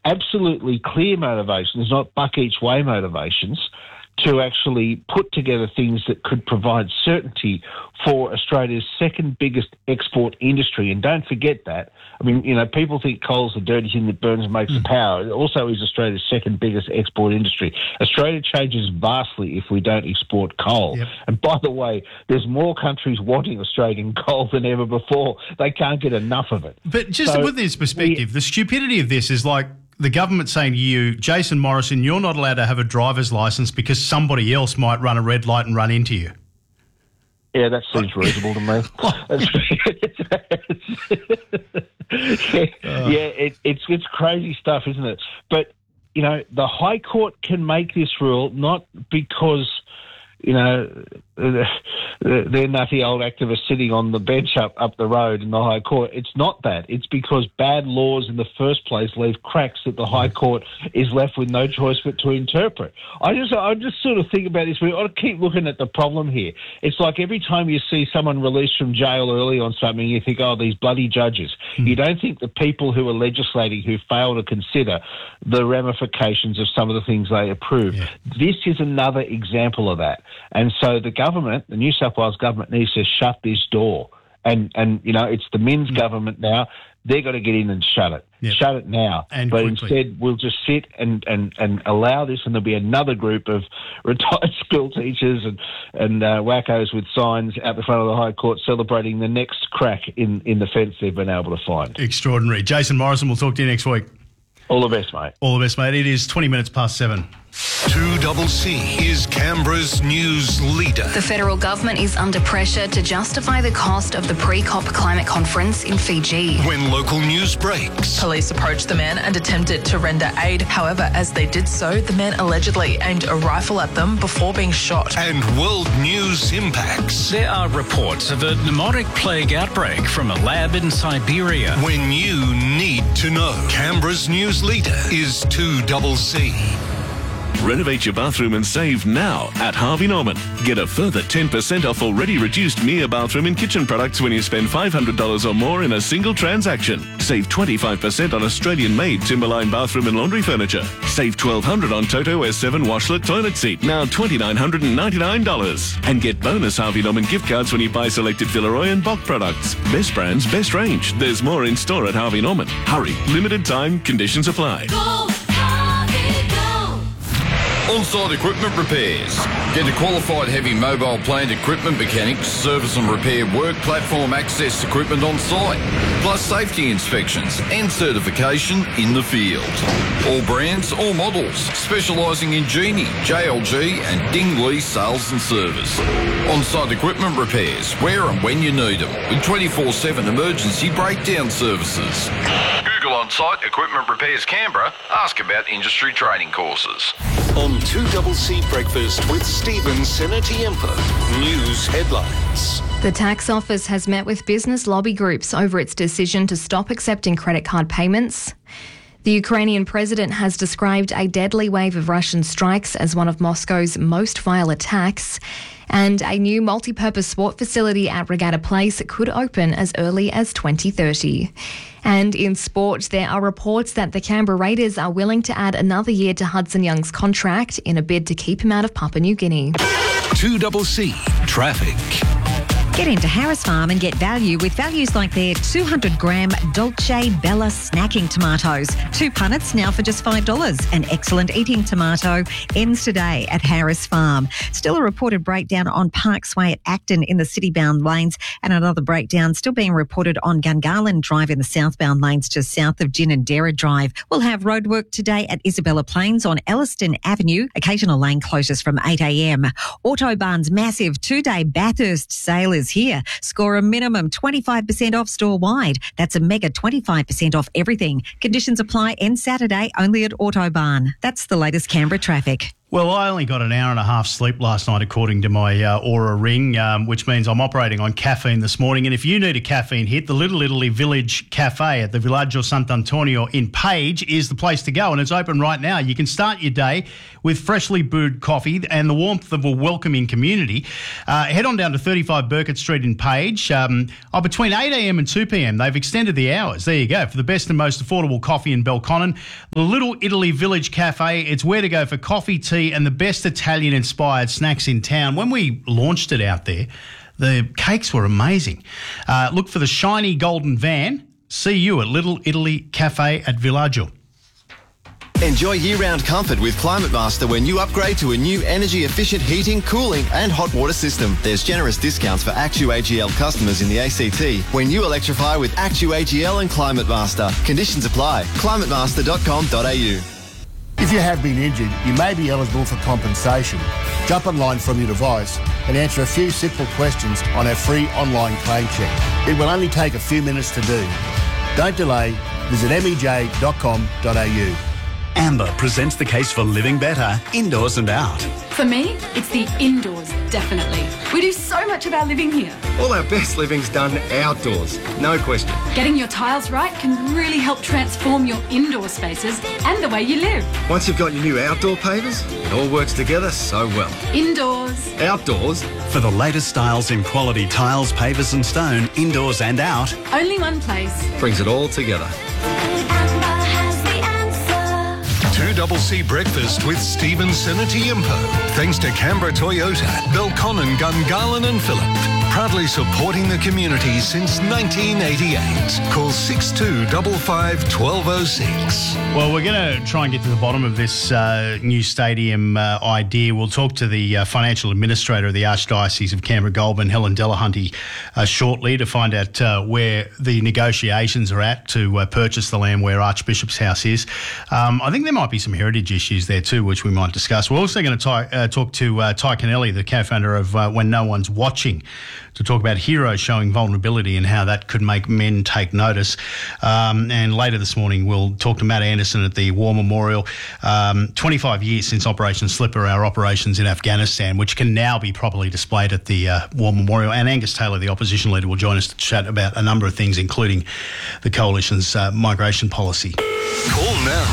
absolutely clear motivations, not buck-each-way motivations, to actually put together things that could provide certainty for Australia's second biggest export industry. And don't forget that. I mean, people think coal's the dirty thing that burns and makes the power. It also is Australia's second biggest export industry. Australia changes vastly if we don't export coal. Yep. And by the way, there's more countries wanting Australian coal than ever before. They can't get enough of it. But just with this perspective, the stupidity of this is like the government saying to you, Jason Morrison, you're not allowed to have a driver's licence because somebody else might run a red light and run into you. Yeah, that seems reasonable to me. It's crazy stuff, isn't it? But, the High Court can make this rule not because, they're nutty old activists sitting on the bench up the road in the High Court. It's not that. It's because bad laws in the first place leave cracks that the High Court is left with no choice but to interpret. I just sort of think about this. We ought to keep looking at the problem here. It's like every time you see someone released from jail early on something, you think, oh, these bloody judges. You don't think the people who are legislating who fail to consider the ramifications of some of the things they approve. Yeah. This is another example of that. And so the government, the New South Wales government, needs to shut this door. And it's the Minns government now. They've got to get in and shut it. Yep. Shut it now. And but quickly. Instead, we'll just sit and allow this, and there'll be another group of retired school teachers and wackos with signs out the front of the High Court celebrating the next crack in the fence they've been able to find. Extraordinary. Jason Morrison, we'll talk to you next week. All the best, mate. All the best, mate. It is 20 minutes past 7. 2CC is Canberra's news leader. The federal government is under pressure to justify the cost of the pre-COP climate conference in Fiji. When local news breaks. Police approached the men and attempted to render aid. However, as they did so, the men allegedly aimed a rifle at them before being shot. And world news impacts. There are reports of a pneumotic plague outbreak from a lab in Siberia. When you need to know. Canberra's news leader is 2CC. Renovate your bathroom and save now at Harvey Norman. Get a further 10% off already reduced Mia bathroom and kitchen products when you spend $500 or more in a single transaction. Save 25% on Australian-made Timberline bathroom and laundry furniture. Save $1,200 on Toto S7 washlet toilet seat, now $2,999. And get bonus Harvey Norman gift cards when you buy selected Villeroy and Bock products. Best brands, best range. There's more in store at Harvey Norman. Hurry, limited time, conditions apply. Go, Harvey, go! On-site equipment repairs. Get a qualified heavy mobile plant equipment mechanic to service and repair work platform access equipment on site, plus safety inspections and certification in the field. All brands, all models, specialising in Genie, JLG and Dingley sales and service. On-site equipment repairs, where and when you need them, with 24/7 emergency breakdown services. Google on-site equipment repairs Canberra. Ask about industry training courses. On 2CC Breakfast with Stephen Senatiempo. News headlines. The tax office has met with business lobby groups over its decision to stop accepting credit card payments. The Ukrainian president has described a deadly wave of Russian strikes as one of Moscow's most vile attacks. And a new multi-purpose sport facility at Regatta Place could open as early as 2030. And in sport, there are reports that the Canberra Raiders are willing to add another year to Hudson Young's contract in a bid to keep him out of Papua New Guinea. 2CC Traffic. Get into Harris Farm and get value with values like their 200-gram Dolce Bella snacking tomatoes. 2 punnets now for just $5. An excellent eating tomato ends today at Harris Farm. Still a reported breakdown on Parksway at Acton in the city-bound lanes, and another breakdown still being reported on Gungahlin Drive in the southbound lanes to south of Ginninderra Drive. We'll have roadwork today at Isabella Plains on Elliston Avenue. Occasional lane closures from 8 a.m. Autobahn's massive 2-day Bathurst sale is here. Score a minimum 25% off store-wide. That's a mega 25% off everything. Conditions apply end Saturday only at Autobahn. That's the latest Canberra traffic. Well, I only got an hour and a half sleep last night, according to my Aura Ring, which means I'm operating on caffeine this morning. And if you need a caffeine hit, the Little Italy Village Cafe at the Villaggio Sant'Antonio in Page is the place to go, and it's open right now. You can start your day with freshly brewed coffee and the warmth of a welcoming community. Head on down to 35 Burkett Street in Page. Between 8 a.m. and 2 p.m, they've extended the hours. There you go. For the best and most affordable coffee in Belconnen, the Little Italy Village Cafe, it's where to go for coffee, tea, and the best Italian-inspired snacks in town. When we launched it out there, the cakes were amazing. Look for the shiny golden van. See you at Little Italy Cafe at Villaggio. Enjoy year-round comfort with Climate Master when you upgrade to a new energy-efficient heating, cooling and hot water system. There's generous discounts for AccuAGL customers in the ACT when you electrify with AccuAGL and Climate Master. Conditions apply. climatemaster.com.au. If you have been injured, you may be eligible for compensation. Jump online from your device and answer a few simple questions on our free online claim check. It will only take a few minutes to do. Don't delay. Visit mej.com.au. Amber presents the case for living better, indoors and out. For me, it's the indoors, definitely. We do so much of our living here. All our best living's done outdoors, no question. Getting your tiles right can really help transform your indoor spaces and the way you live. Once you've got your new outdoor pavers, it all works together so well. Indoors. Outdoors. For the latest styles in quality tiles, pavers and stone, indoors and out. Only one place. Brings it all together. 2CC Breakfast with Stephen Senatiempo. Thanks to Canberra Toyota, Belconnen, Gungahlin and Phillip. Proudly supporting the community since 1988. Call 6255 1206. Well, we're going to try and get to the bottom of this new stadium idea. We'll talk to the financial administrator of the Archdiocese of Canberra-Goulburn, Helen Delahunty, shortly to find out where the negotiations are at to purchase the land where Archbishop's House is. I think there might be some heritage issues there too, which we might discuss. We're also going to talk to Ty Kennelly, the co-founder of When No One's Watching, to talk about heroes showing vulnerability and how that could make men take notice. And later this morning, we'll talk to Matt Anderson at the War Memorial. 25 years since Operation Slipper, our operations in Afghanistan, which can now be properly displayed at the War Memorial. And Angus Taylor, the opposition leader, will join us to chat about a number of things, including the Coalition's migration policy. Call now,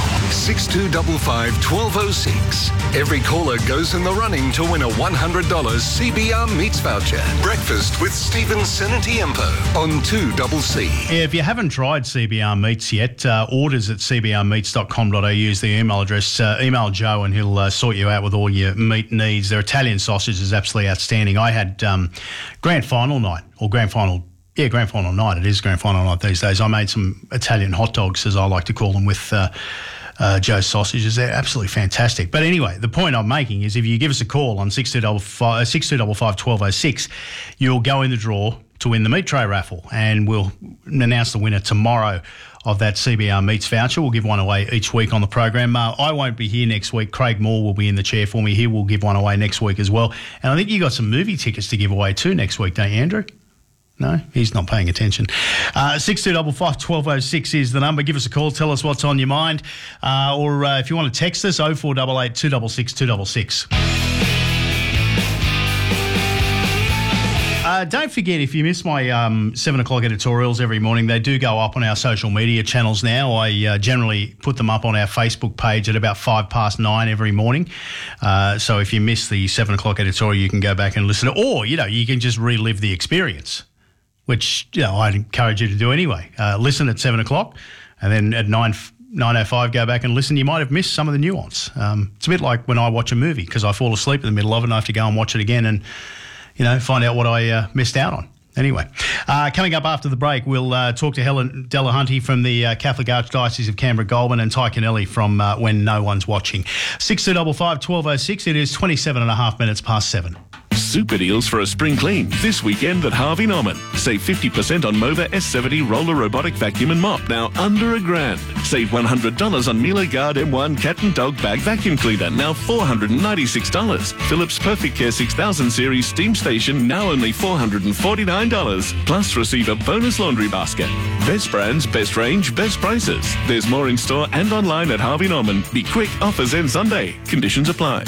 6255 1206. Every caller goes in the running to win a $100 CBR Meats voucher. Breakfast with Stephen Senatiempo on 2CC. Yeah, if you haven't tried CBR Meats yet, orders at cbrmeats.com.au is the email address. Email Joe and he'll sort you out with all your meat needs. Their Italian sausage is absolutely outstanding. I had grand final night. Yeah, grand final night. It is grand final night these days. I made some Italian hot dogs, as I like to call them, with Joe's sausages. They're absolutely fantastic. But anyway, the point I'm making is if you give us a call on 6255 1206, you'll go in the draw to win the meat tray raffle, and we'll announce the winner tomorrow of that CBR Meats voucher. We'll give one away each week on the program. I won't be here next week. Craig Moore will be in the chair for me here. We'll give one away next week as well. And I think you got some movie tickets to give away too next week, don't you, Andrew? No, he's not paying attention. 6255 1206 is the number. Give us a call. Tell us what's on your mind. Or if you want to text us, 0488 266 266. Don't forget, if you miss my 7 o'clock editorials every morning, they do go up on our social media channels now. I generally put them up on our Facebook page at about 9:05 every morning. So if you miss the 7 o'clock editorial, you can go back and listen. Or, you can just relive the experience, which, I'd encourage you to do anyway. Listen at 7 o'clock and then at 9:05 go back and listen. You might have missed some of the nuance. It's a bit like when I watch a movie because I fall asleep in the middle of it and I have to go and watch it again and, find out what I missed out on. Anyway, coming up after the break, we'll talk to Helen Delahunty from the Catholic Archdiocese of Canberra-Goulburn and Ty Kennelly from When No One's Watching. 6255 1206. It is 27 and a half minutes past 7. super deals for a spring clean this weekend at Harvey Norman. Save 50% on Mova S70 roller robotic vacuum and mop, now under $1,000. Save $100 on Miele Guard M1 cat and dog bag vacuum cleaner, now $496. Philips Perfect Care 6000 series steam station, now only $449. Plus receive a bonus laundry basket. Best brands, best range, best prices. There's more in store and online at Harvey Norman. Be quick, offers end Sunday. Conditions apply.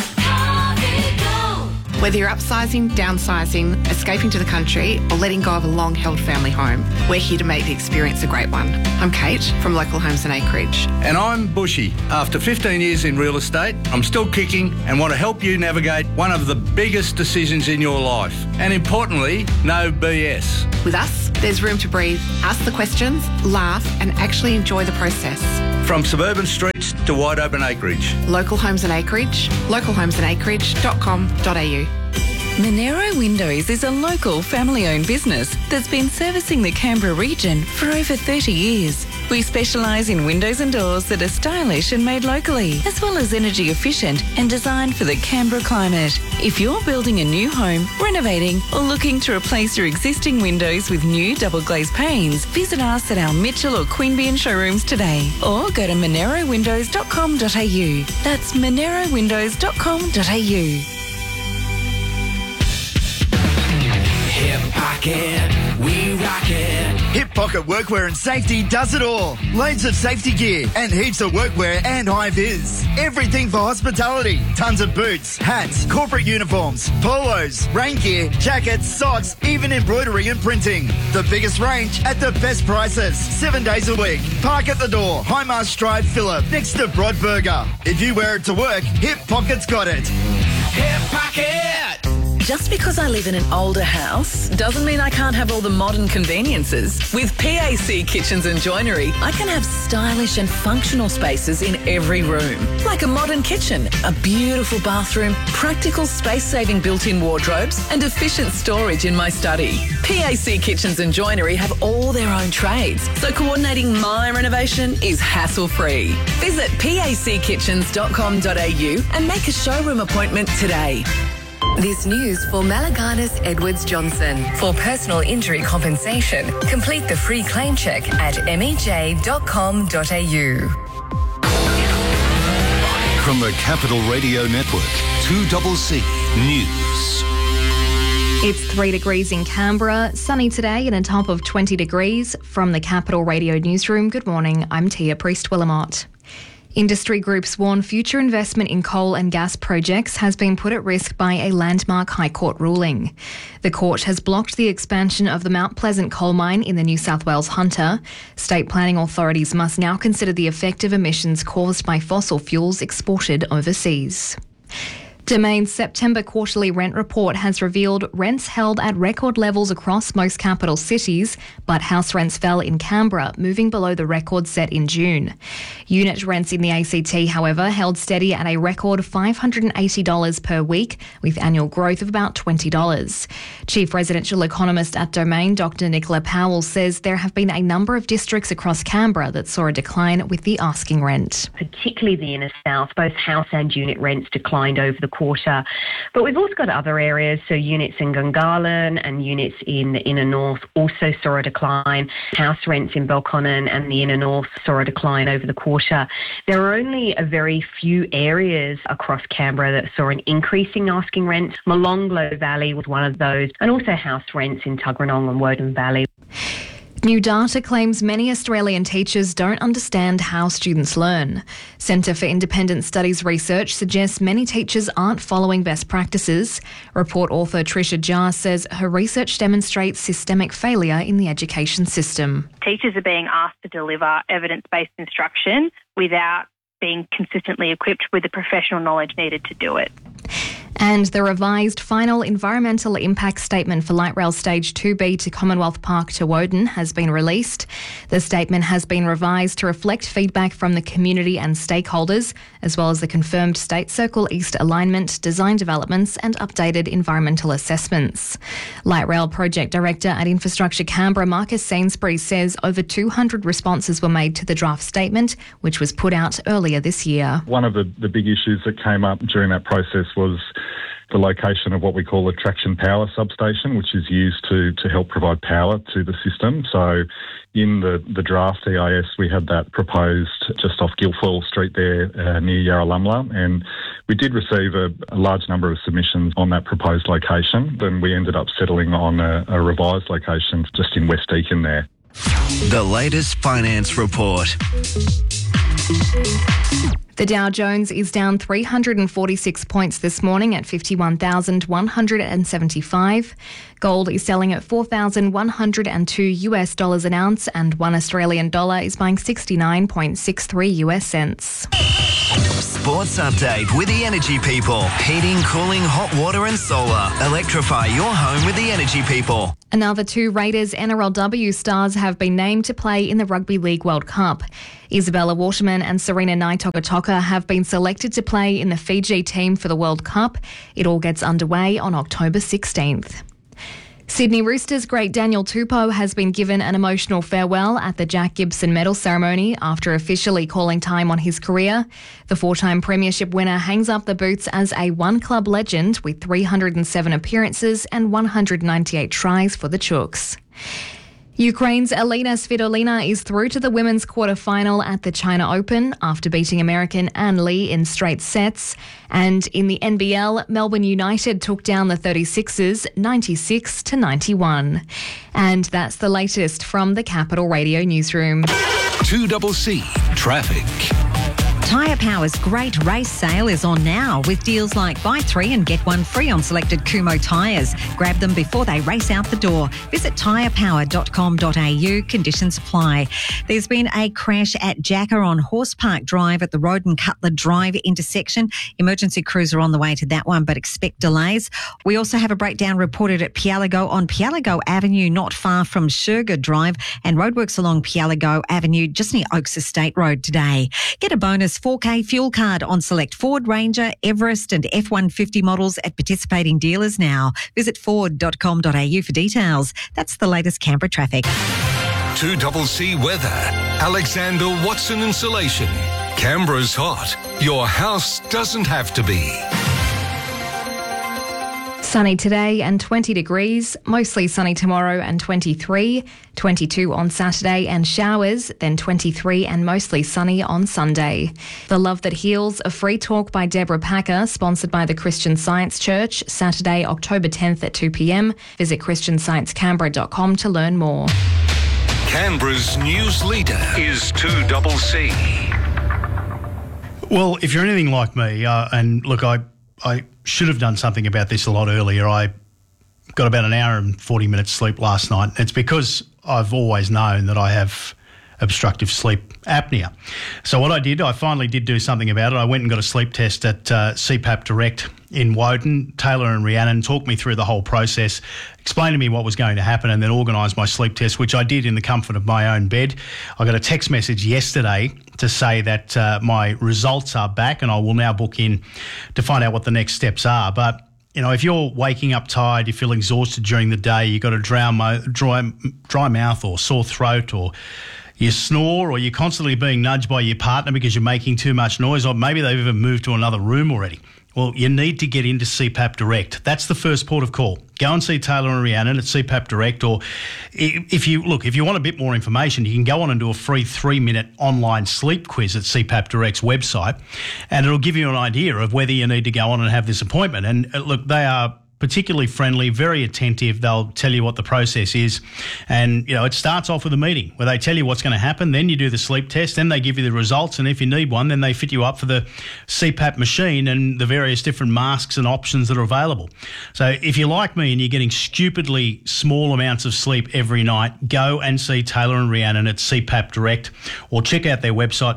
Whether you're upsizing, downsizing, escaping to the country, or letting go of a long-held family home, we're here to make the experience a great one. I'm Kate from Local Homes and Acreage. And I'm Bushy. After 15 years in real estate, I'm still kicking and want to help you navigate one of the biggest decisions in your life. And importantly, no BS. With us, there's room to breathe, ask the questions, laugh, and actually enjoy the process. From suburban streets to wide open acreage. Local Homes and Acreage, localhomesandaCreage.com.au. Monero Windows is a local family-owned business that's been servicing the Canberra region for over 30 years. We specialise in windows and doors that are stylish and made locally, as well as energy efficient and designed for the Canberra climate. If you're building a new home, renovating, or looking to replace your existing windows with new double glazed panes, visit us at our Mitchell or Queanbeyan showrooms today, or go to monerowindows.com.au. That's monerowindows.com.au. Hip Pocket, we rock it. Hip Pocket Workwear and Safety does it all. Loads of safety gear and heaps of workwear and high vis. Everything for hospitality. Tons of boots, hats, corporate uniforms, polos, rain gear, jackets, socks, even embroidery and printing. The biggest range at the best prices. 7 days a week. Park at the door. Highmast Drive, Phillip, next to Broadburger. If you wear it to work, Hip Pocket's got it. Hip Pocket! Just because I live in an older house doesn't mean I can't have all the modern conveniences. With PAC Kitchens and Joinery, I can have stylish and functional spaces in every room. Like a modern kitchen, a beautiful bathroom, practical space-saving built-in wardrobes, and efficient storage in my study. PAC Kitchens and Joinery have all their own trades, so coordinating my renovation is hassle-free. Visit packitchens.com.au and make a showroom appointment today. This news for Malaganas Edwards Johnson. For personal injury compensation, complete the free claim check at mej.com.au. From the Capital Radio Network, 2CC News. It's 3 degrees in Canberra, sunny today and a top of 20 degrees. From the Capital Radio Newsroom, good morning, I'm Tia Priest-Willamott. Industry groups warn future investment in coal and gas projects has been put at risk by a landmark High Court ruling. The court has blocked the expansion of the Mount Pleasant coal mine in the New South Wales Hunter. State planning authorities must now consider the effect of emissions caused by fossil fuels exported overseas. Domain's September quarterly rent report has revealed rents held at record levels across most capital cities, but house rents fell in Canberra, moving below the record set in June. Unit rents in the ACT, however, held steady at a record $580 per week, with annual growth of about $20. Chief Residential Economist at Domain, Dr. Nicola Powell, says there have been a number of districts across Canberra that saw a decline with the asking rent. Particularly the inner south, both house and unit rents declined over the quarter. But we've also got other areas, so units in Gungahlin and units in the inner north also saw a decline. House rents in Belconnen and the inner north saw a decline over the quarter. There are only a very few areas across Canberra that saw an increase in asking rents. Molonglo Valley was one of those, and also house rents in Tuggeranong and Woden Valley. New data claims many Australian teachers don't understand how students learn. Centre for Independent Studies research suggests many teachers aren't following best practices. Report author Tricia Jar says her research demonstrates systemic failure in the education system. Teachers are being asked to deliver evidence-based instruction without being consistently equipped with the professional knowledge needed to do it. And the revised final environmental impact statement for Light Rail Stage 2B to Commonwealth Park to Woden has been released. The statement has been revised to reflect feedback from the community and stakeholders, as well as the confirmed State Circle East alignment, design developments and updated environmental assessments. Light Rail Project Director at Infrastructure Canberra, Marcus Sainsbury, says over 200 responses were made to the draft statement, which was put out earlier this year. One of the big issues that came up during that process was the location of what we call a traction power substation, which is used to help provide power to the system. So in the draft EIS, we had that proposed just off Guilfoyle Street there near Yarralumla, and we did receive a large number of submissions on that proposed location, and we ended up settling on a revised location just in West Deakin there. The latest finance report. The Dow Jones is down 346 points this morning at 51,175. Gold is selling at $4,102 an ounce, and $1 Australian dollar is buying 69.63 US cents. Sports update with the Energy People. Heating, cooling, hot water and solar. Electrify your home with the Energy People. Another 2 Raiders NRLW stars have been named to play in the Rugby League World Cup. Isabella Waterman and Serena Naitotoka have been selected to play in the Fiji team for the World Cup. It all gets underway on October 16th. Sydney Roosters great Daniel Tupou has been given an emotional farewell at the Jack Gibson Medal ceremony after officially calling time on his career. The 4-time premiership winner hangs up the boots as a one-club legend with 307 appearances and 198 tries for the Chooks. Ukraine's Elena Svitolina is through to the women's quarter-final at the China Open after beating American Ann Lee in straight sets. And in the NBL, Melbourne United took down the 36ers 96-91. And that's the latest from the Capital Radio newsroom. 2CC Traffic. Tyre Power's great race sale is on now with deals like buy 3 and get 1 free on selected Kumho tyres. Grab them before they race out the door. Visit tyrepower.com.au. Conditions apply. There's been a crash at Jacker on Horse Park Drive at the Road and Cutler Drive intersection. Emergency crews are on the way to that one, but expect delays. We also have a breakdown reported at Pialago on Pialago Avenue, not far from Sherga Drive, and roadworks along Pialago Avenue just near Oaks Estate Road today. Get a bonus 4K fuel card on select Ford Ranger, Everest and F-150 models at participating dealers now. Visit ford.com.au for details. That's the latest Canberra traffic. 2CC Weather. Alexander Watson Insulation. Canberra's hot. Your house doesn't have to be. Sunny today and 20 degrees, mostly sunny tomorrow and 23, 22 on Saturday and showers, then 23 and mostly sunny on Sunday. The Love That Heals, a free talk by Deborah Packer, sponsored by the Christian Science Church, Saturday, October 10th at 2 p.m. Visit christiansciencecanberra.com to learn more. Canberra's news leader is 2CC. Well, if you're anything like me, and look, I should have done something about this a lot earlier. I got about an hour and 40 minutes sleep last night. It's because I've always known that I have obstructive sleep apnea. So what I did, I finally did do something about it. I went and got a sleep test at CPAP Direct in Woden. Taylor and Rhiannon talked me through the whole process, explained to me what was going to happen, and then organised my sleep test, which I did in the comfort of my own bed. I got a text message yesterday to say that my results are back, and I will now book in to find out what the next steps are. But you know, if you're waking up tired, you feel exhausted during the day, you've got a dry mouth or sore throat, or you snore, or you're constantly being nudged by your partner because you're making too much noise, or maybe they've even moved to another room already. Well, you need to get into CPAP Direct. That's the first port of call. Go and see Taylor and Rhiannon at CPAP Direct, or if you want a bit more information, you can go on and do a free 3-minute online sleep quiz at CPAP Direct's website, and it'll give you an idea of whether you need to go on and have this appointment. And look, they are particularly friendly, very attentive. They'll tell you what the process is. And, you know, it starts off with a meeting where they tell you what's going to happen. Then you do the sleep test. Then they give you the results. And if you need one, then they fit you up for the CPAP machine and the various different masks and options that are available. So if you're like me and you're getting stupidly small amounts of sleep every night, go and see Taylor and Rhiannon at CPAP Direct, or check out their website,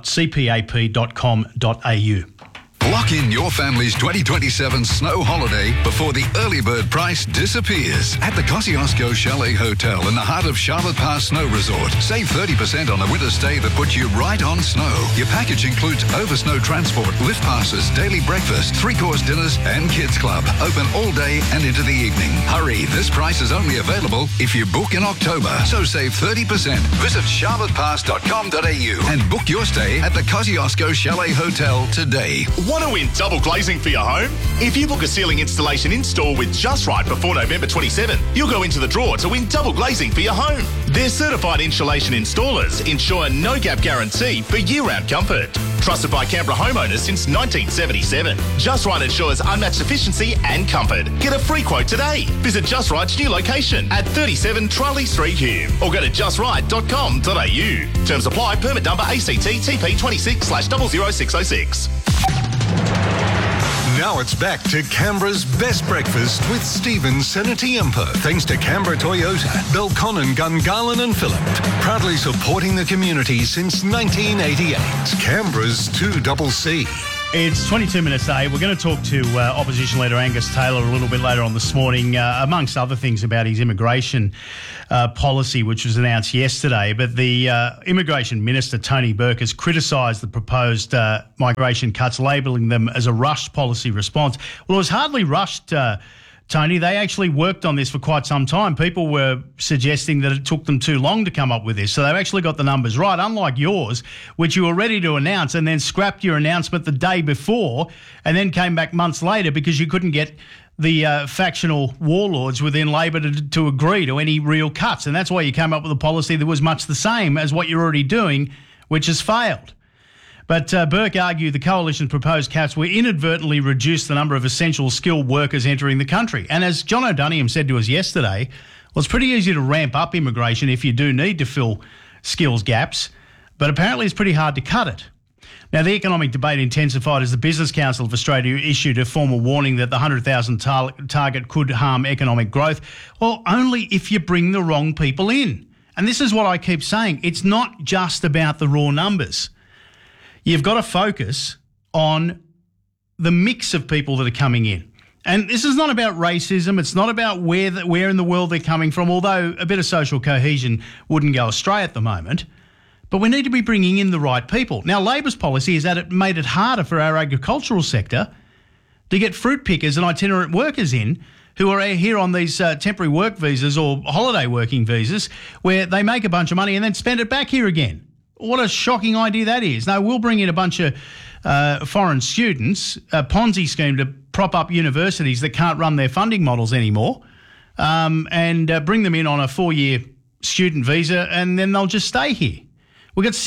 cpap.com.au. Lock in your family's 2027 snow holiday before the early bird price disappears at the Kosciuszko Chalet Hotel in the heart of Charlotte Pass Snow Resort. Save 30% on a winter stay that puts you right on snow. Your package includes over-snow transport, lift passes, daily breakfast, 3-course dinners and kids club. Open all day and into the evening. Hurry, this price is only available if you book in October. So save 30%. Visit charlottepass.com.au and book your stay at the Kosciuszko Chalet Hotel today. Want to win double glazing for your home? If you book a ceiling installation in-store with Just Right before November 27, you'll go into the draw to win double glazing for your home. Their certified insulation installers ensure no-gap guarantee for year-round comfort. Trusted by Canberra homeowners since 1977. Just Right ensures unmatched efficiency and comfort. Get a free quote today. Visit Just Right's new location at 37 Charlie Street, Hume, or go to justright.com.au. Terms apply. Permit number ACT TP 26/00606. Now it's back to Canberra's best breakfast with Stephen Senatiempo. Thanks to Canberra Toyota, Belconnen, Gungahlin and Phillip. Proudly supporting the community since 1988. Canberra's 2CC. It's 22 minutes to 8. We're going to talk to Opposition Leader Angus Taylor a little bit later on this morning, amongst other things about his immigration policy, which was announced yesterday. But the Immigration Minister, Tony Burke, has criticised the proposed migration cuts, labelling them as a rushed policy response. Well, it was hardly rushed, Tony. They actually worked on this for quite some time. People were suggesting that it took them too long to come up with this. So they've actually got the numbers right, unlike yours, which you were ready to announce and then scrapped your announcement the day before and then came back months later because you couldn't get the factional warlords within Labor to agree to any real cuts. And that's why you came up with a policy that was much the same as what you're already doing, which has failed. But Burke argued the coalition's proposed cuts will inadvertently reduce the number of essential skilled workers entering the country. And as John O'Doniam said to us yesterday, well, it's pretty easy to ramp up immigration if you do need to fill skills gaps, but apparently it's pretty hard to cut it. Now, the economic debate intensified as the Business Council of Australia issued a formal warning that the 100,000 target could harm economic growth. Well, only if you bring the wrong people in. And this is what I keep saying. It's not just about the raw numbers. You've got to focus on the mix of people that are coming in. And this is not about racism. It's not about where in the world they're coming from, although a bit of social cohesion wouldn't go astray at the moment. But we need to be bringing in the right people. Now, Labor's policy is that it made it harder for our agricultural sector to get fruit pickers and itinerant workers in who are here on these temporary work visas or holiday working visas where they make a bunch of money and then spend it back here again. What a shocking idea that is. No, we'll bring in a bunch of foreign students, a Ponzi scheme to prop up universities that can't run their funding models anymore, and bring them in on a 4-year student visa, and then they'll just stay here. We've got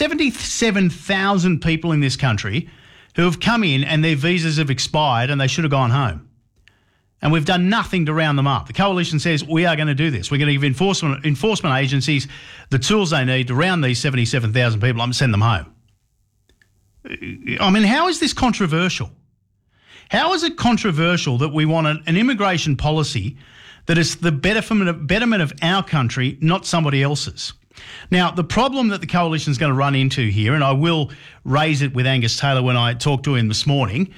77,000 people in this country who have come in and their visas have expired and they should have gone home. And we've done nothing to round them up. The coalition says we are going to do this. We're going to give enforcement agencies the tools they need to round these 77,000 people up and send them home. I mean, how is this controversial? How is it controversial that we want an immigration policy that is the betterment of our country, not somebody else's? Now, the problem that the coalition is going to run into here, and I will raise it with Angus Taylor when I talked to him this morning,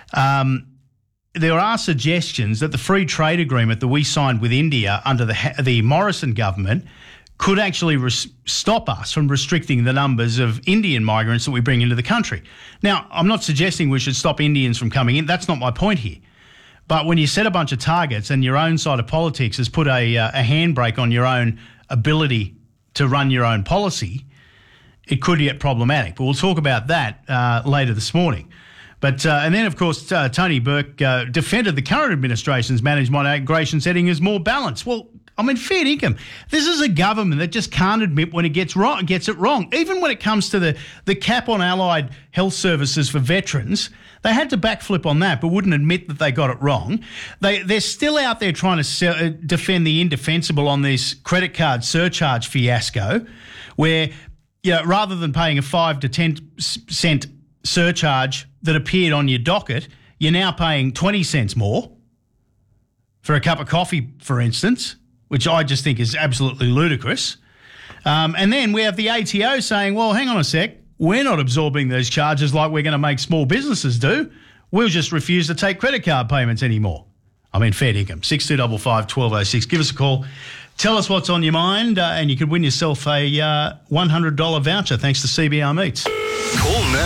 there are suggestions that the free trade agreement that we signed with India under the Morrison government could actually stop us from restricting the numbers of Indian migrants that we bring into the country. Now, I'm not suggesting we should stop Indians from coming in. That's not my point here. But when you set a bunch of targets and your own side of politics has put a handbrake on your own ability to run your own policy, it could get problematic. But we'll talk about that later this morning. But and then, of course, Tony Burke defended the current administration's managed migration setting as more balanced. Well, I mean, fair income. This is a government that just can't admit when it gets it wrong. Even when it comes to the cap on allied health services for veterans, they had to backflip on that, but wouldn't admit that they got it wrong. They're still out there trying to defend the indefensible on this credit card surcharge fiasco, where rather than paying a 5 to 10 cent surcharge that appeared on your docket, you're now paying 20 cents more for a cup of coffee, for instance, which I just think is absolutely ludicrous. And then we have the ATO saying, well, hang on a sec, we're not absorbing those charges like we're going to make small businesses do. We'll just refuse to take credit card payments anymore. I mean, fair income. 6255 1206. Give us a call. Tell us what's on your mind, and you could win yourself a $100 voucher thanks to CBR Meats. Call now.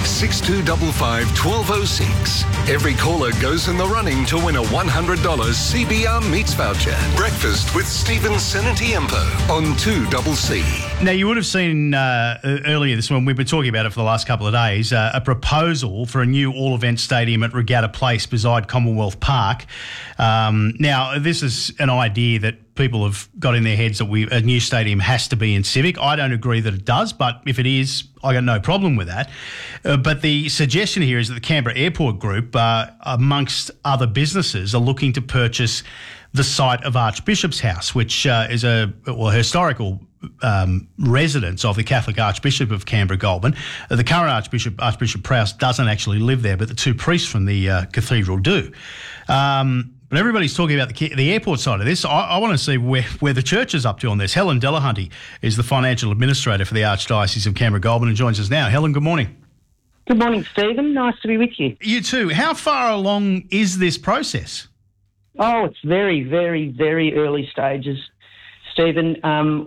6255 1206. Every caller goes in the running to win a $100 CBR Meats voucher. Breakfast with Stephen Senatiempo on 2CC. Now, you would have seen earlier this morning, we've been talking about it for the last couple of days, a proposal for a new all-event stadium at Regatta Place beside Commonwealth Park. Now, this is an idea that people have got in their heads that a new stadium has to be in Civic. I don't agree that it does, but if it is, I got no problem with that. But the suggestion here is that the Canberra Airport Group, amongst other businesses, are looking to purchase the site of Archbishop's House, which is a historical residence of the Catholic Archbishop of Canberra Goulburn. The current Archbishop Prowse, doesn't actually live there, but the two priests from the cathedral do. But everybody's talking about the airport side of this. I want to see where the church is up to on this. Helen Delahunty is the financial administrator for the Archdiocese of Canberra Goulburn and joins us now. Helen, good morning. Good morning, Stephen. Nice to be with you. You too. How far along is this process? Oh, it's very, very, very early stages, Stephen.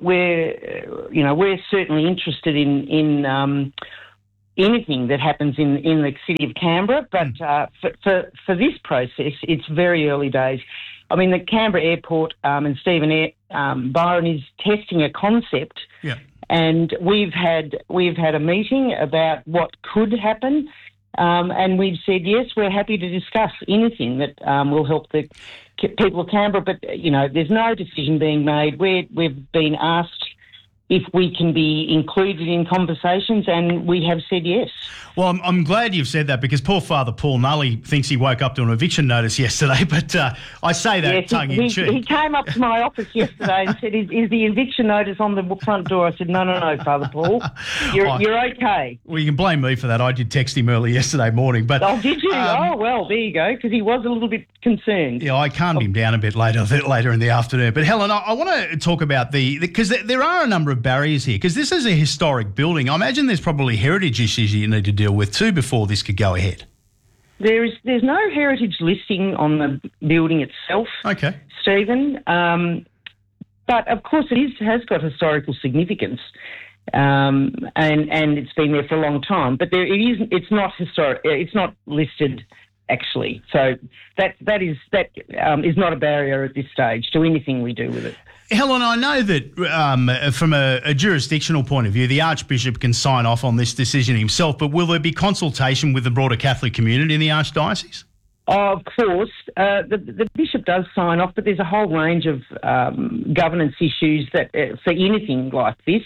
We're certainly interested in anything that happens in the city of Canberra, but for this process, it's very early days. I mean, the Canberra Airport and Stephen Byron is testing a concept, and we've had a meeting about what could happen, and we've said yes, we're happy to discuss anything that will help the people of Canberra. But there's no decision being made. We've been asked if we can be included in conversations, and we have said yes. Well, I'm glad you've said that, because poor Father Paul Nully thinks he woke up to an eviction notice yesterday, but I say that tongue-in-cheek. He came up to my office yesterday and said, is the eviction notice on the front door? I said, no, Father Paul. You're okay. Well, you can blame me for that. I did text him early yesterday morning. But oh, did you? Well, there you go, because he was a little bit concerned. Yeah, I calmed him down a bit later in the afternoon. But Helen, I want to talk about because there are a number of barriers here, because this is a historic building. I imagine there's probably heritage issues you need to deal with too before this could go ahead. There's no heritage listing on the building itself, Stephen. But of course it has got historical significance, and it's been there for a long time. But it's not historic. It's not listed actually. So that is not a barrier at this stage to anything we do with it. Helen, I know that from a jurisdictional point of view, the Archbishop can sign off on this decision himself, but will there be consultation with the broader Catholic community in the Archdiocese? Of course. The Bishop does sign off, but there's a whole range of governance issues that for anything like this.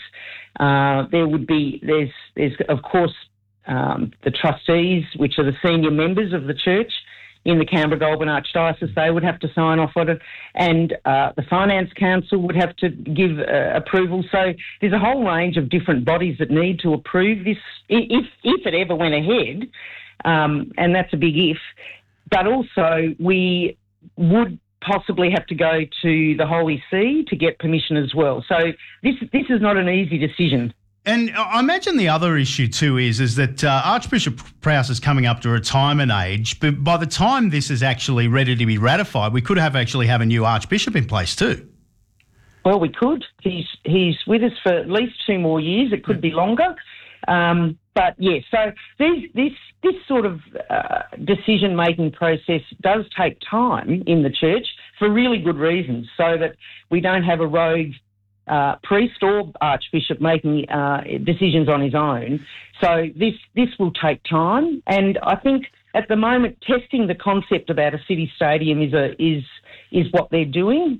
There's of course the trustees, which are the senior members of the church in the Canberra Goulburn Archdiocese. They would have to sign off on it, and the Finance Council would have to give approval. So there's a whole range of different bodies that need to approve this if it ever went ahead, and that's a big if. But also we would possibly have to go to the Holy See to get permission as well. So this is not an easy decision. And I imagine the other issue too is that Archbishop Prowse is coming up to retirement age, but by the time this is actually ready to be ratified, we could actually have a new Archbishop in place too. Well, we could. He's with us for at least 2 more years. It could be longer. But yes, so this sort of decision-making process does take time in the church for really good reasons, so that we don't have a rogue priest or archbishop making decisions on his own. So this will take time, and I think at the moment testing the concept about a city stadium is what they're doing.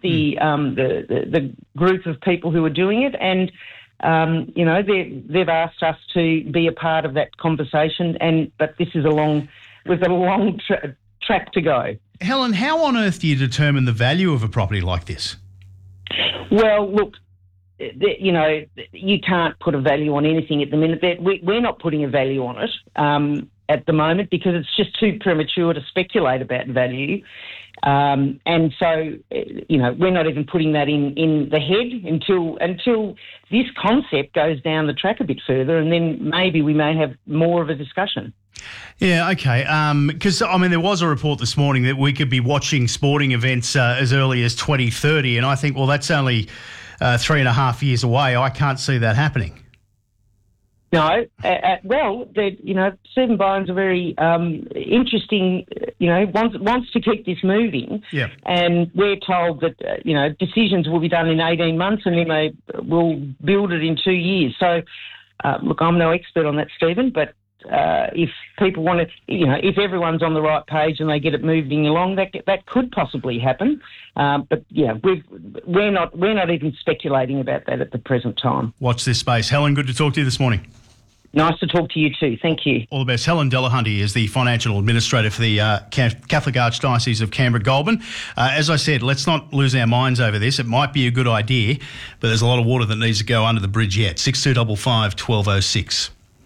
The group of people who are doing it, and they've asked us to be a part of that conversation. But this is we've got a long track to go. Helen, how on earth do you determine the value of a property like this? Well, look, you can't put a value on anything at the minute. We're not putting a value on it at the moment because it's just too premature to speculate about value. And so, we're not even putting that in the head until this concept goes down the track a bit further, and then maybe we may have more of a discussion. Yeah, okay. Because, there was a report this morning that we could be watching sporting events as early as 2030, and I think, well, that's only 3.5 years away. I can't see that happening. No, Stephen Bowen's a very interesting, wants to keep this moving. Yeah. And we're told that, decisions will be done in 18 months and then they will build it in 2 years. So, look, I'm no expert on that, Stephen, but if people want to, if everyone's on the right page and they get it moving along, that could possibly happen. But yeah, we're not even speculating about that at the present time. Watch this space. Helen, good to talk to you this morning. Nice to talk to you too. Thank you. All the best. Helen Delahunty is the financial administrator for the Catholic Archdiocese of Canberra-Goulburn. As I said, let's not lose our minds over this. It might be a good idea, but there's a lot of water that needs to go under the bridge yet. 6255 1206.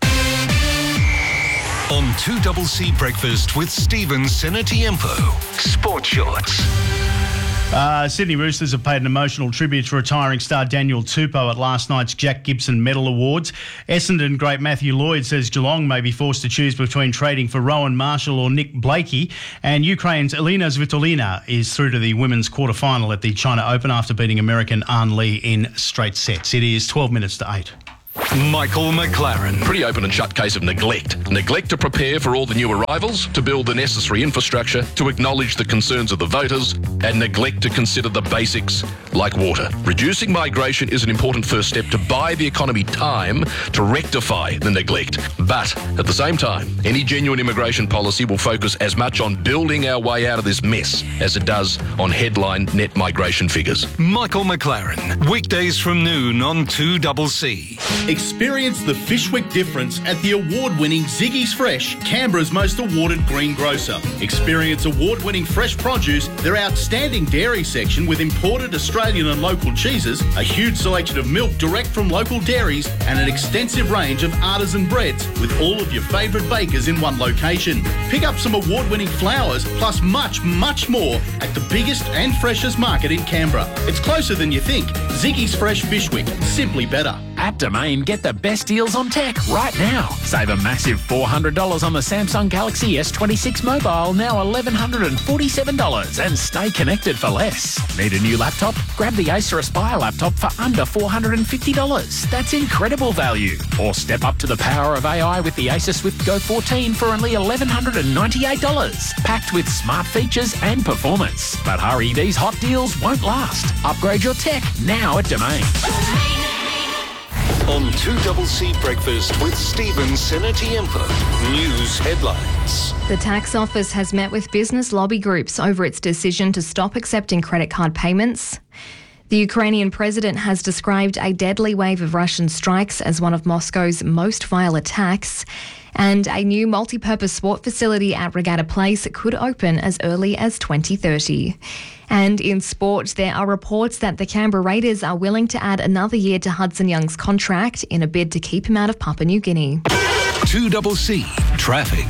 On 2CC Breakfast with Stephen Senatiempo. Sport Shorts. Sydney Roosters have paid an emotional tribute to retiring star Daniel Tupou at last night's Jack Gibson Medal Awards. Essendon great Matthew Lloyd says Geelong may be forced to choose between trading for Rowan Marshall or Nick Blakey. And Ukraine's Elina Svitolina is through to the women's quarter-final at the China Open after beating American An Lee in straight sets. It is 12 minutes to 8. Michael McLaren. Pretty open and shut case of neglect. Neglect to prepare for all the new arrivals, to build the necessary infrastructure, to acknowledge the concerns of the voters, and neglect to consider the basics like water. Reducing migration is an important first step to buy the economy time to rectify the neglect. But at the same time, any genuine immigration policy will focus as much on building our way out of this mess as it does on headline net migration figures. Michael McLaren. Weekdays from noon on 2CC. Experience the Fishwick difference at the award-winning Ziggy's Fresh, Canberra's most awarded green grocer. Experience award-winning fresh produce, their outstanding dairy section with imported Australian and local cheeses, a huge selection of milk direct from local dairies, and an extensive range of artisan breads with all of your favourite bakers in one location. Pick up some award-winning flowers plus much, much more at the biggest and freshest market in Canberra. It's closer than you think. Ziggy's Fresh Fishwick. Simply better. At Domain, get the best deals on tech right now. Save a massive $400 on the Samsung Galaxy S26 mobile, now $1,147, and stay connected for less. Need a new laptop? Grab the Acer Aspire laptop for under $450. That's incredible value. Or step up to the power of AI with the Acer Swift Go 14 for only $1,198, packed with smart features and performance. But hurry, these hot deals won't last. Upgrade your tech now at Domain. On 2CC Breakfast with Stephen Senatiempo. News headlines. The tax office has met with business lobby groups over its decision to stop accepting credit card payments. The Ukrainian president has described a deadly wave of Russian strikes as one of Moscow's most vile attacks. And a new multi-purpose sport facility at Regatta Place could open as early as 2030. And in sport, there are reports that the Canberra Raiders are willing to add another year to Hudson Young's contract in a bid to keep him out of Papua New Guinea. 2CC Traffic.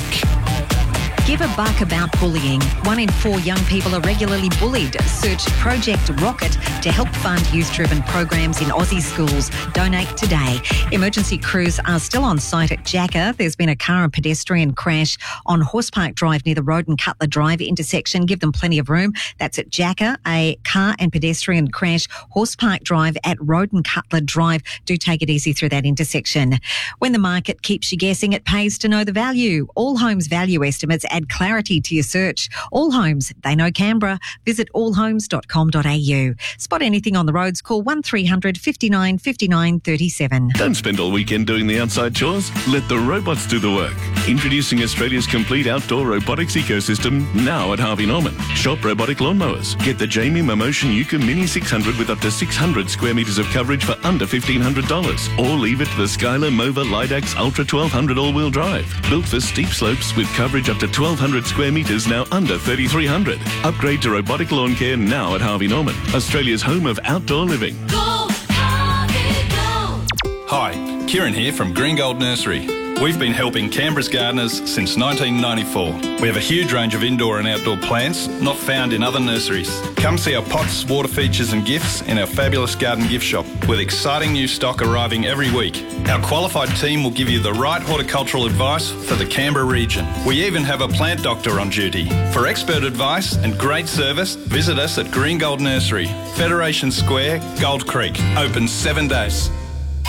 Give a buck about bullying. 1 in 4 young people are regularly bullied. Search Project Rocket to help fund youth-driven programs in Aussie schools. Donate today. Emergency crews are still on site at Jacker. There's been a car and pedestrian crash on Horse Park Drive near the Road and Cutler Drive intersection. Give them plenty of room. That's at Jacker. A car and pedestrian crash, Horse Park Drive at Road and Cutler Drive. Do take it easy through that intersection. When the market keeps you guessing, it pays to know the value. All Homes value estimates add clarity to your search. All Homes, they know Canberra. Visit allhomes.com.au. Spot anything on the roads, call 1300 59 59 37. Don't spend all weekend doing the outside chores. Let the robots do the work. Introducing Australia's complete outdoor robotics ecosystem now at Harvey Norman. Shop robotic lawnmowers. Get the Jamie Momotion Yuka Mini 600 with up to 600 square metres of coverage for under $1,500. Or leave it to the Skylar Mova Lidax Ultra 1200 all-wheel drive. Built for steep slopes with coverage up to 1,200 square metres, now under $3,300. Upgrade to robotic lawn care now at Harvey Norman, Australia's home of outdoor living. Go, Harvey, go. Hi, Kieran here from Green Gold Nursery. We've been helping Canberra's gardeners since 1994. We have a huge range of indoor and outdoor plants not found in other nurseries. Come see our pots, water features and gifts in our fabulous garden gift shop with exciting new stock arriving every week. Our qualified team will give you the right horticultural advice for the Canberra region. We even have a plant doctor on duty. For expert advice and great service, visit us at Green Gold Nursery, Federation Square, Gold Creek. Open 7 days.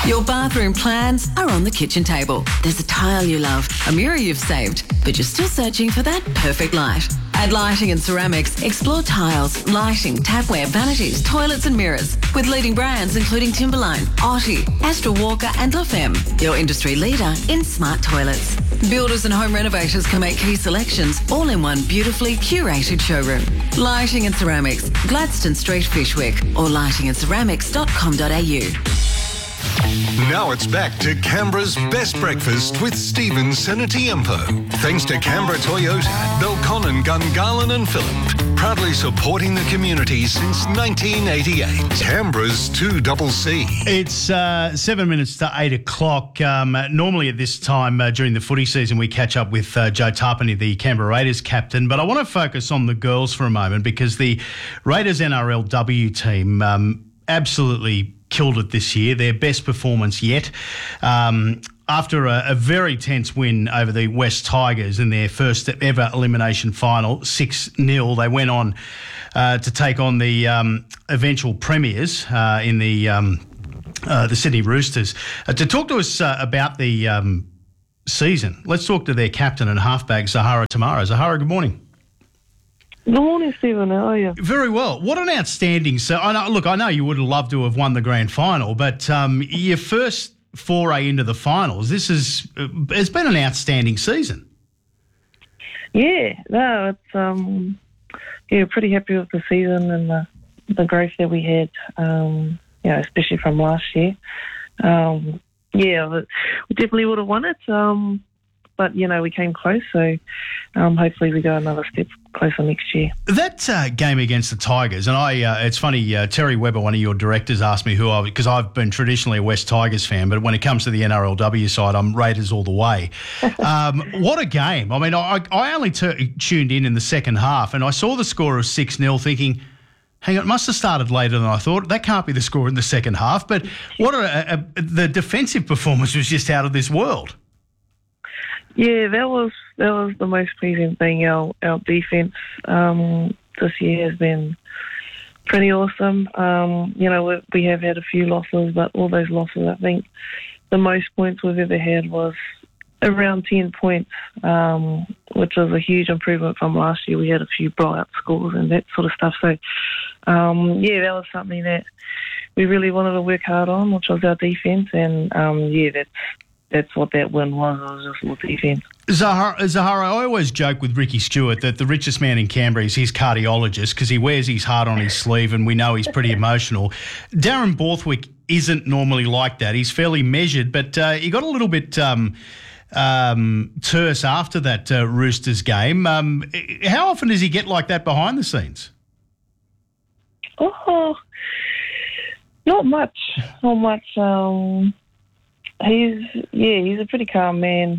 Your bathroom plans are on the kitchen table. There's a tile you love, a mirror you've saved, but you're still searching for that perfect light. At Lighting and Ceramics, explore tiles, lighting, tapware, vanities, toilets and mirrors with leading brands including Timberline, Otti, Astra Walker and La Femme, your industry leader in smart toilets. Builders and home renovators can make key selections all in one beautifully curated showroom. Lighting and Ceramics, Gladstone Street, Fishwick, or lightingandceramics.com.au. Now it's back to Canberra's best breakfast with Stephen Senatiempo. Thanks to Canberra Toyota, Belconnen, Gungahlin and Phillip. Proudly supporting the community since 1988. Canberra's 2CC. It's 7 minutes to 8 o'clock. Normally at this time during the footy season, we catch up with Joe Tarpany, the Canberra Raiders captain. But I want to focus on the girls for a moment because the Raiders NRLW team absolutely killed it this year, their best performance yet. After a very tense win over the West Tigers in their first ever elimination final, 6-0, they went on to take on the eventual premiers in the Sydney Roosters. To talk to us about the season, let's talk to their captain and halfback, Zahara Temara. Zahara, good morning. Good morning, Stephen. How are you? Very well. What an outstanding... I know you would have loved to have won the grand final, but your first foray into the finals, it's been an outstanding season. Yeah, no, it's pretty happy with the season and the growth that we had, especially from last year. We definitely would have won it, but we came close, so hopefully we go another step closer next year. That game against the Tigers, and it's funny, Terry Webber, one of your directors, asked me because I've been traditionally a West Tigers fan, but when it comes to the NRLW side, I'm Raiders all the way. What a game. I mean, I only tuned in the second half, and I saw the score of 6-0 thinking, hang on, it must have started later than I thought. That can't be the score in the second half, but the defensive performance was just out of this world. Yeah, that was the most pleasing thing. Our defence this year has been pretty awesome. We have had a few losses, but all those losses, I think the most points we've ever had was around 10 points, which was a huge improvement from last year. We had a few blowout scores and that sort of stuff. So, that was something that we really wanted to work hard on, which was our defence. And, that's what that win was. It was just all defence. Zahara, I always joke with Ricky Stewart that the richest man in Canberra is his cardiologist because he wears his heart on his sleeve and we know he's pretty emotional. Darren Borthwick isn't normally like that. He's fairly measured, but he got a little bit terse after that Roosters game. How often does he get like that behind the scenes? Oh, not much. He's a pretty calm man.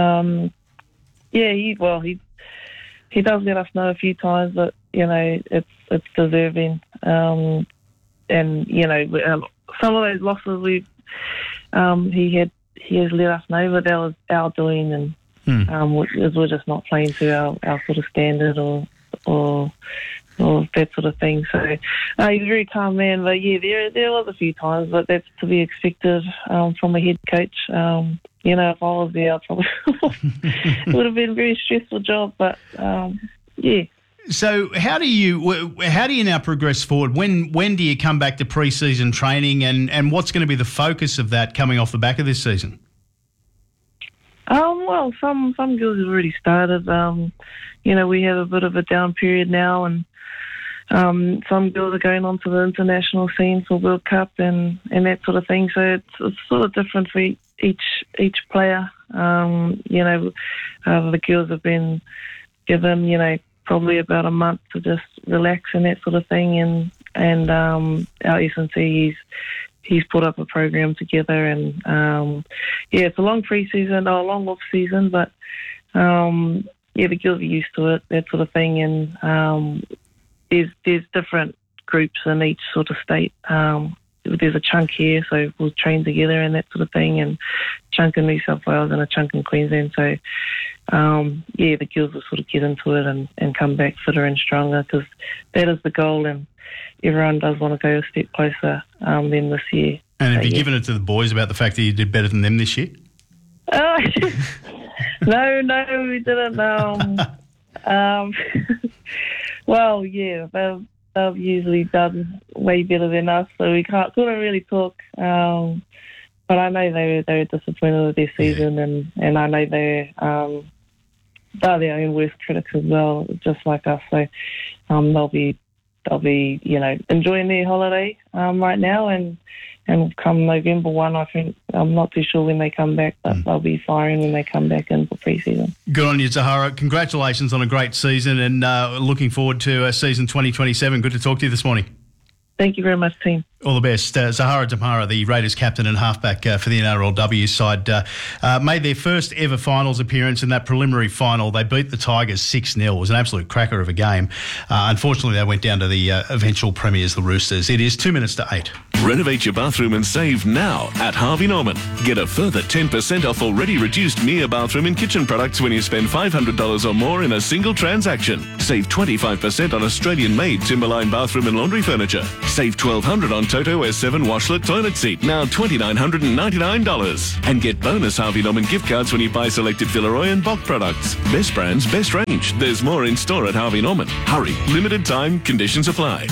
He does let us know a few times that it's deserving. And some of those losses he has let us know, but that was our doing, and we're just not playing to our sort of standard or that sort of thing. So he's a very calm man, but there was a few times, but that's to be expected from a head coach. If I was there, I probably would have been a very stressful job, but So how do you now progress forward? When do you come back to pre-season training, and what's going to be the focus of that coming off the back of this season? Well, some girls have already started. We have a bit of a down period now, and some girls are going on to the international scene for World Cup and that sort of thing. So it's sort of different for each player. The girls have been given, probably about a month to just relax and that sort of thing. And our S&C, he's put up a program together, and it's a long pre-season, a long off-season, but the girls are used to it, that sort of thing. And there's different groups in each sort of state. there's a chunk here, so we'll train together and that sort of thing, and chunk in New South Wales and a chunk in Queensland. So, the girls will sort of get into it and come back fitter and stronger, because that is the goal, and everyone does want to go a step closer than this year. And have you given it to the boys about the fact that you did better than them this year? No, we didn't. Well, yeah, they've usually done way better than us, so we couldn't really talk. But I know they were disappointed with their season, and I know they're their own worst critics as well, just like us. So they'll be enjoying their holiday right now, and come November 1, I think, I'm not too sure when they come back, but they'll be firing when they come back in for pre-season. Good on you, Zahara. Congratulations on a great season, and looking forward to season 2027. Good to talk to you this morning. Thank you very much, team. All the best. Zahara Damara, the Raiders captain and halfback for the NRLW side, made their first ever finals appearance in that preliminary final. They beat the Tigers 6-0. It was an absolute cracker of a game. Unfortunately, they went down to the eventual premiers, the Roosters. It is 2 minutes to 8. Renovate your bathroom and save now at Harvey Norman. Get a further 10% off already reduced Mia bathroom and kitchen products when you spend $500 or more in a single transaction. Save 25% on Australian-made Timberline bathroom and laundry furniture. Save $1,200 on Toto S7 washlet toilet seat, now $2,999. And get bonus Harvey Norman gift cards when you buy selected Villeroy and Bock products. Best brands, best range. There's more in store at Harvey Norman. Hurry, limited time, conditions apply.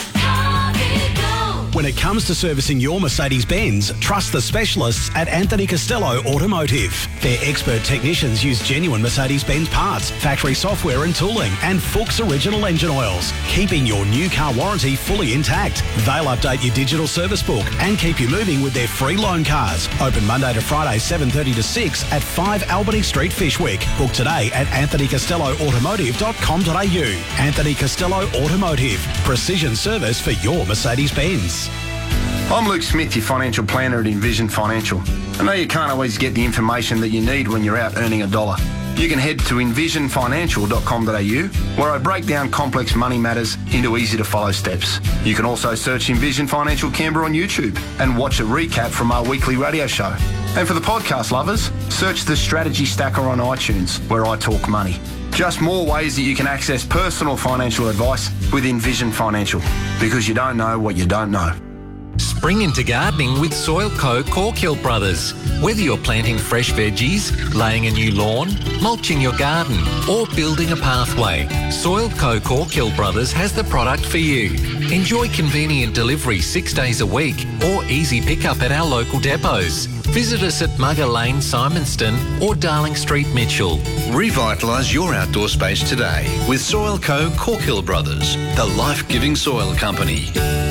When it comes to servicing your Mercedes-Benz, trust the specialists at Anthony Costello Automotive. Their expert technicians use genuine Mercedes-Benz parts, factory software and tooling, and Fuchs original engine oils, keeping your new car warranty fully intact. They'll update your digital service book and keep you moving with their free loan cars. Open Monday to Friday, 7:30 to 6 at 5 Albany Street, Fishwick. Book today at anthonycostelloautomotive.com.au. Anthony Costello Automotive. Precision service for your Mercedes-Benz. I'm Luke Smith, your financial planner at Envision Financial. I know you can't always get the information that you need when you're out earning a dollar. You can head to envisionfinancial.com.au, where I break down complex money matters into easy-to-follow steps. You can also search Envision Financial Canberra on YouTube and watch a recap from our weekly radio show. And for the podcast lovers, search the Strategy Stacker on iTunes, where I talk money. Just more ways that you can access personal financial advice with Envision Financial, because you don't know what you don't know. Spring into gardening with Soilco Corkhill Brothers. Whether you're planting fresh veggies, laying a new lawn, mulching your garden, or building a pathway, Soilco Corkhill Brothers has the product for you. Enjoy convenient delivery 6 days a week or easy pickup at our local depots. Visit us at Mugger Lane, Simonston or Darling Street, Mitchell. Revitalise your outdoor space today with Soilco Corkhill Brothers, the life-giving soil company.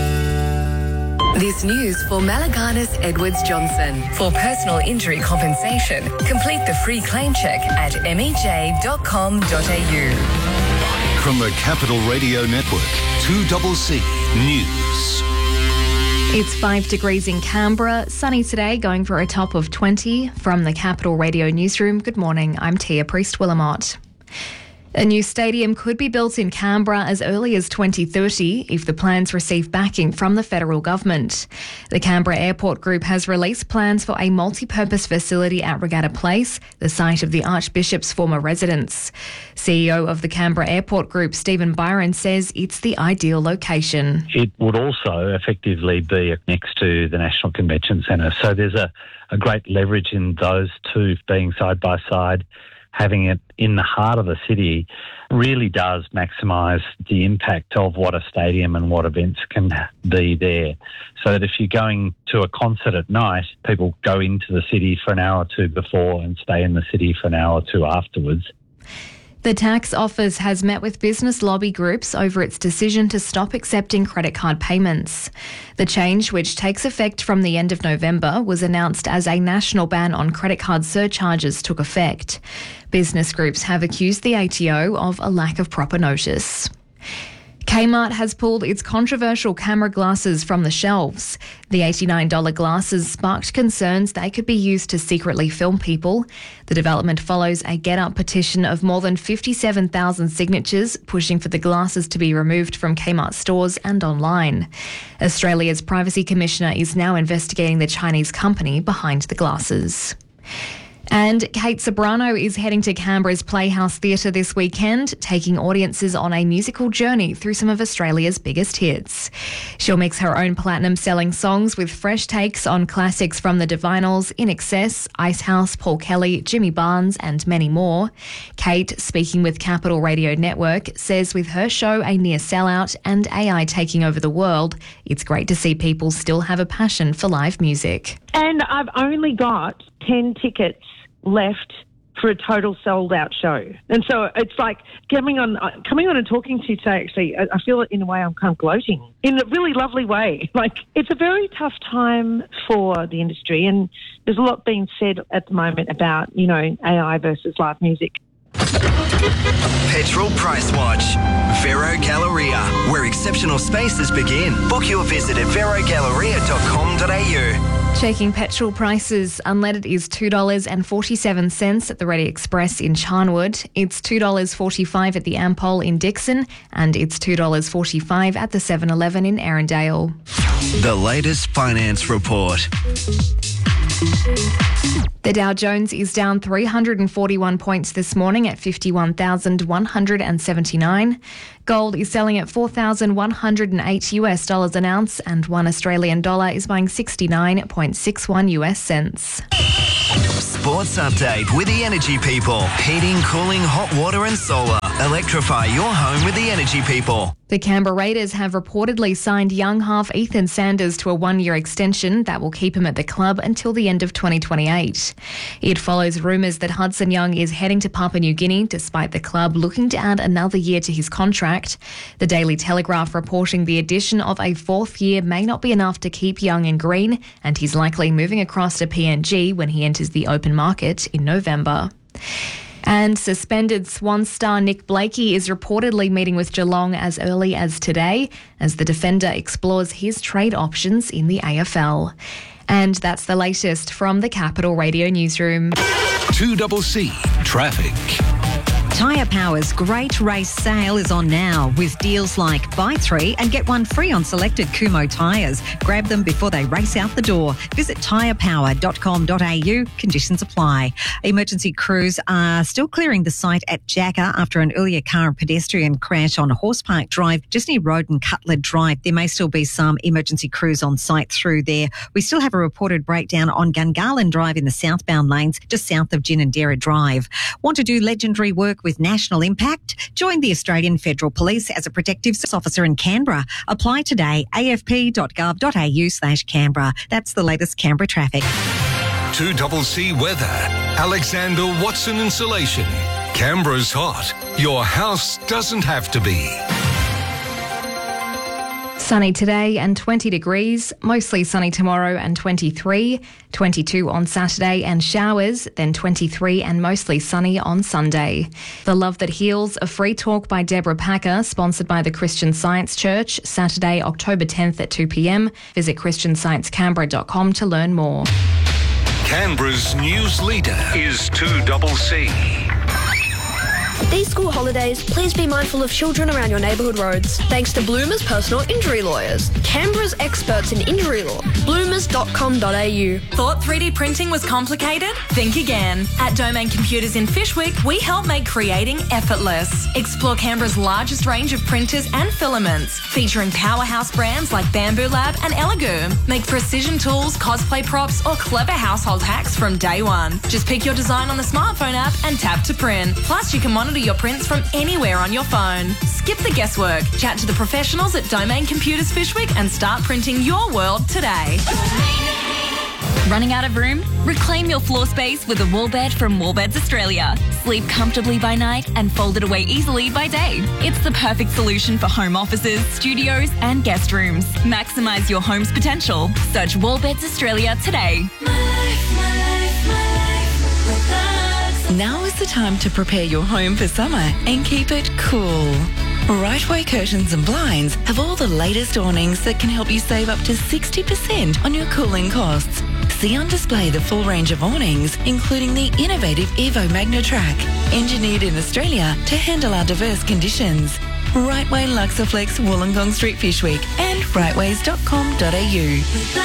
This news for Malagardis Edwards Johnson. For personal injury compensation, complete the free claim check at mej.com.au. From the Capital Radio Network, 2CC News. It's 5 degrees in Canberra. Sunny today, going for a top of 20. From the Capital Radio Newsroom, good morning. I'm Tia Priest-Willamott. A new stadium could be built in Canberra as early as 2030 if the plans receive backing from the federal government. The Canberra Airport Group has released plans for a multi-purpose facility at Regatta Place, the site of the Archbishop's former residence. CEO of the Canberra Airport Group, Stephen Byron, says it's the ideal location. It would also effectively be next to the National Convention Centre. So there's a great leverage in those two being side by side. Having it in the heart of the city really does maximise the impact of what a stadium and what events can be there. So that if you're going to a concert at night, people go into the city for an hour or two before and stay in the city for an hour or two afterwards. The tax office has met with business lobby groups over its decision to stop accepting credit card payments. The change, which takes effect from the end of November, was announced as a national ban on credit card surcharges took effect. Business groups have accused the ATO of a lack of proper notice. Kmart has pulled its controversial camera glasses from the shelves. The $89 glasses sparked concerns they could be used to secretly film people. The development follows a Get Up petition of more than 57,000 signatures pushing for the glasses to be removed from Kmart stores and online. Australia's Privacy Commissioner is now investigating the Chinese company behind the glasses. And Kate Ceberano is heading to Canberra's Playhouse Theatre this weekend, taking audiences on a musical journey through some of Australia's biggest hits. She'll mix her own platinum-selling songs with fresh takes on classics from the Divinyls, In Excess, Icehouse, Paul Kelly, Jimmy Barnes and many more. Kate, speaking with Capital Radio Network, says with her show a near sellout and AI taking over the world, it's great to see people still have a passion for live music. And I've only got 10 tickets left for a total sold-out show. And so it's like coming on and talking to you today, actually, I feel in a way I'm kind of gloating in a really lovely way. Like, it's a very tough time for the industry, and there's a lot being said at the moment about, AI versus live music. Petrol Price Watch. Vero Galleria, where exceptional spaces begin. Book your visit at verogalleria.com.au. Checking petrol prices, unleaded is $2.47 at the Ready Express in Charnwood. It's $2.45 at the Ampol in Dixon, and it's $2.45 at the 7-Eleven in Erindale. The latest finance report. The Dow Jones is down 341 points this morning at 51,179. Gold is selling at $4,108 an ounce, and $1 Australian dollar is buying 69.61 US cents. Sports update with the Energy People. Heating, cooling, hot water and solar. Electrify your home with the Energy People. The Canberra Raiders have reportedly signed young half Ethan Sanders to a 1-year extension that will keep him at the club until the end of 2028. It follows rumours that Hudson Young is heading to Papua New Guinea despite the club looking to add another year to his contract. The Daily Telegraph reporting the addition of a 4th year may not be enough to keep Young in green, and he's likely moving across to PNG when he enters the open market in November. And suspended Swan star Nick Blakey is reportedly meeting with Geelong as early as today as the defender explores his trade options in the AFL. And that's the latest from the Capital Radio Newsroom. 2CC Traffic. Tyre Power's Great Race Sale is on now with deals like buy 3 and get 1 free on selected Kumho tyres. Grab them before they race out the door. Visit tyrepower.com.au. Conditions apply. Emergency crews are still clearing the site at Jacker after an earlier car and pedestrian crash on Horse Park Drive, Disney Road and Cutler Drive. There may still be some emergency crews on site through there. We still have a reported breakdown on Gungahlin Drive in the southbound lanes, just south of Ginninderra Drive. Want to do legendary work with national impact? Join the Australian Federal Police as a protective officer in Canberra. Apply today, afp.gov.au/Canberra. That's the latest Canberra traffic. 2CC Weather. Alexander Watson Insulation. Canberra's hot. Your house doesn't have to be. Sunny today and 20 degrees, mostly sunny tomorrow and 23, 22 on Saturday and showers, then 23 and mostly sunny on Sunday. The Love That Heals, a free talk by Deborah Packer, sponsored by the Christian Science Church, Saturday, October 10th at 2 p.m. Visit christiansciencecanberra.com to learn more. Canberra's news leader is 2CC. These school holidays, please be mindful of children around your neighbourhood roads. Thanks to Bloomers Personal Injury Lawyers, Canberra's experts in injury law. bloomers.com.au. Thought 3D printing was complicated? Think again. At Domain Computers in Fyshwick, we help make creating effortless. Explore Canberra's largest range of printers and filaments, featuring powerhouse brands like Bamboo Lab and Elegoo. Make precision tools, cosplay props, or clever household hacks from day one. Just pick your design on the smartphone app and tap to print. Plus, you can monitor your prints from anywhere on your phone. Skip the guesswork. Chat to the professionals at Domain Computers Fyshwick and start printing your world today. Running out of room? Reclaim your floor space with a wall bed from Wallbeds Australia. Sleep comfortably by night and fold it away easily by day. It's the perfect solution for home offices, studios and guest rooms. Maximise your home's potential. Search Wallbeds Australia today. Now is the time to prepare your home for summer and keep it cool. Rightway Curtains and Blinds have all the latest awnings that can help you save up to 60% on your cooling costs. See on display the full range of awnings, including the innovative Evo MagnaTrack, engineered in Australia to handle our diverse conditions. Rightway Luxaflex, Wollongong Street, Fyshwick, and rightways.com.au.